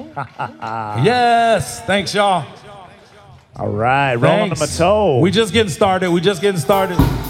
Yes, thanks, y'all. All right, rolling Thanks. them a toe. We just getting started.